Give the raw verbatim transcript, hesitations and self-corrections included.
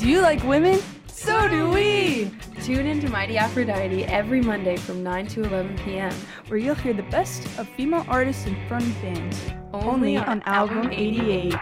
Do you like women? So do we! Tune in to Mighty Aphrodite every Monday from nine to eleven p.m. where you'll hear the best of female artists and front bands. Only, Only on Album eighty-eight.